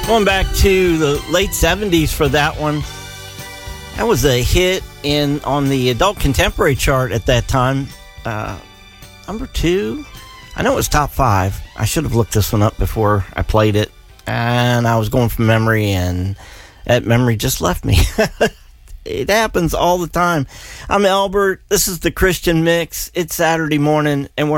Going back to the late 70s for that one. That was a hit on the adult contemporary chart at that time. Number 2. I know it was top 5. I should have looked this one up before I played it. And I was going from memory, and that memory just left me. It happens all the time. I'm Albert. This is the Christian Mix. It's Saturday morning, and we're